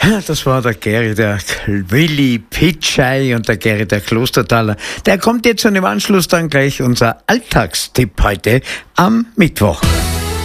Das war der Gary, der Willi Pitschei und der Gary, der Klostertaler. Der kommt jetzt und im Anschluss dann gleich unser Alltagstipp heute am Mittwoch.